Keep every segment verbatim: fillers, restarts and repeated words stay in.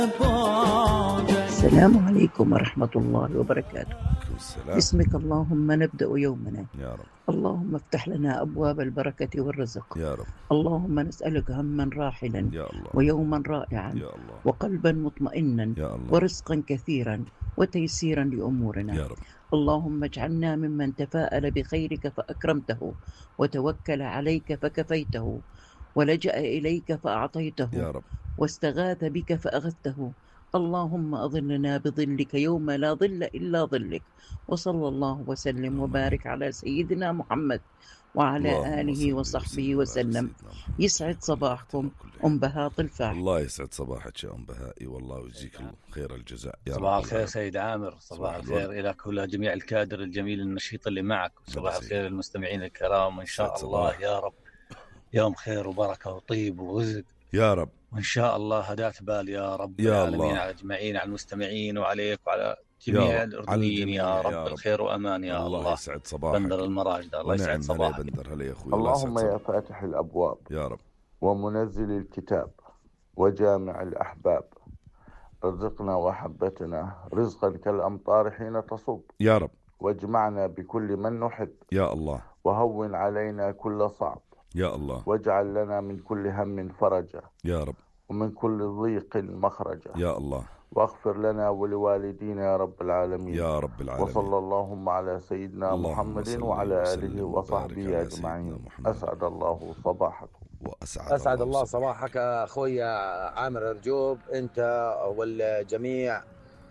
السلام عليكم ورحمة الله وبركاته. السلام. باسمك اللهم نبدأ يومنا يا رب. اللهم افتح لنا أبواب البركة والرزق يا رب. اللهم نسألك هما راحلا يا الله. ويوما رائعا يا الله. وقلبا مطمئنا يا الله. ورزقا كثيرا وتيسيرا لأمورنا. يا رب. اللهم اجعلنا ممن تفاءل بخيرك فأكرمته وتوكل عليك فكفيته ولجأ إليك فأعطيته يا رب. واستغاث بك فأغثته. اللهم أظلنا بظلك يوم لا ظل إلا ظلك. وصلى الله وسلم وبارك على سيدنا محمد وعلى آله وصحبه وسلم. يسعد صباحكم أم بهاء طلفاح. الله يسعد صباحك يا أم بهائي، والله يجزيك خير الجزاء يا صباح الخير سيد عامر. صباح الخير إلى كل جميع الكادر الجميل النشيط اللي معك. صباح الخير المستمعين الكرام، وإن شاء الله يا رب يوم خير وبركة وطيب ورزق يا رب، وإن شاء الله هداة بال يا رب يا العالمين الله. على أجمعين، على المستمعين وعليك وعلى جميع الأردنيين يا رب. الخير وأمان يا الله. الله يسعد صباحك بندر المراجدة، الله يسعد صباحك. بندر هلا يا أخوي. اللهم يا فاتح الأبواب يا رب ومنزل الكتاب وجامع الأحباب، رزقنا وحبتنا رزقا كالأمطار حين تصب يا رب، واجمعنا بكل من نحب يا الله، وهون علينا كل صعب يا الله، واجعل لنا من كل هم فرجا يا رب، ومن كل ضيق مخرجا يا الله، واغفر لنا ولوالدينا يا رب العالمين يا رب العالمين. وصلى اللهم على سيدنا محمد وعلى آله وصحبه أجمعين. أسعد الله صباحكم. وأسعد أسعد الله صباحك أخوي عامر أرجوب، أنت والجميع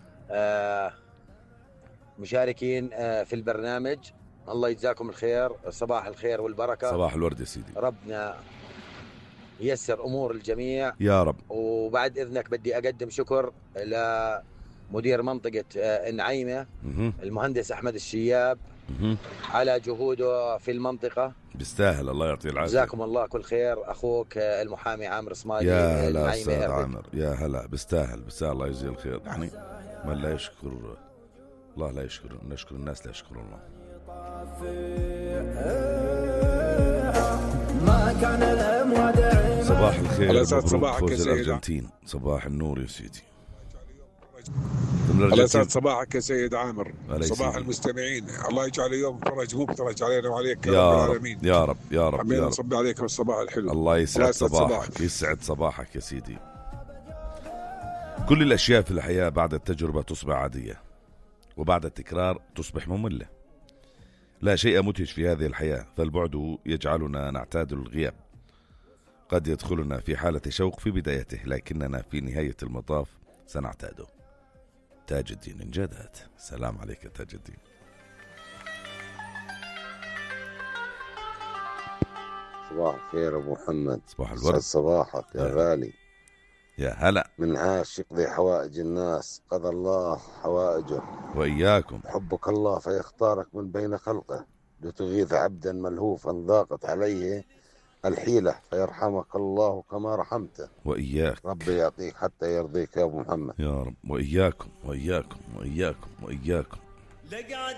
مشاركين في البرنامج. الله يجزاكم الخير، صباح الخير والبركة، صباح الورد يا سيدي. ربنا ييسر أمور الجميع يا رب. وبعد إذنك بدي أقدم شكر لمدير منطقة النعيمة المهندس أحمد الشياب على جهوده في المنطقة، بيستاهل، الله يعطيه العافية. جزاكم الله كل خير. أخوك المحامي عامر صمالي. يا هلا أستاذ عامر، يا هلا، بيستاهل بيستاهل، الله يجزيه الخير. يعني من لا يشكر الله لا يشكر، نشكر الناس لا يشكر الله. صباح الخير، صباحك يا سيدي. الأرجنتين، صباح النور يا سيدي. الله يسعد صباحك يا سيد عامر. صباح المستمعين، الله يجعل يوم فرج مبترج علينا وعليك يا, يا رب رب العالمين. يا رب يا رب حبينا يا رب نصب عليك بالصباح الحلو. الله يسعد, الله يسعد صباحك. صباحك يسعد صباحك يا سيدي. كل الأشياء في الحياة بعد التجربة تصبح عادية، وبعد التكرار تصبح مملة. لا شيء مدهش في هذه الحياة، فالبعد يجعلنا نعتاد الغياب. قد يدخلنا في حالة شوق في بدايته، لكننا في نهاية المطاف سنعتاده. تاج الدين انجادات، سلام عليك يا تاج الدين. صباح الخير ابو محمد. صباح الورد. صباحك يا, يا غالي. يا هلا. من عاش يقضي حوائج الناس قضى الله حوائجه. وإياكم. حبك الله فيختارك من بين خلقه، لتغيث عبدا ملهوفا ضاقت عليه الحيلة فيرحمك الله كما رحمته. وإياك. ربي يعطيك حتى يرضيك يا أبو محمد. يا رب. وإياكم وإياكم وإياكم وإياكم.